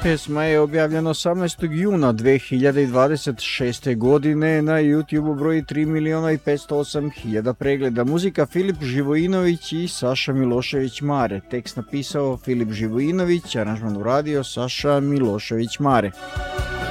Pesma je objavljena 18. juna 2026. godine, na YouTube broji 3.508.000 pregleda. Muzika Filip Živojinović i Saša Milošević Mare. Tekst napisao Filip Živojinović, aranžman uradio Saša Milošević Mare.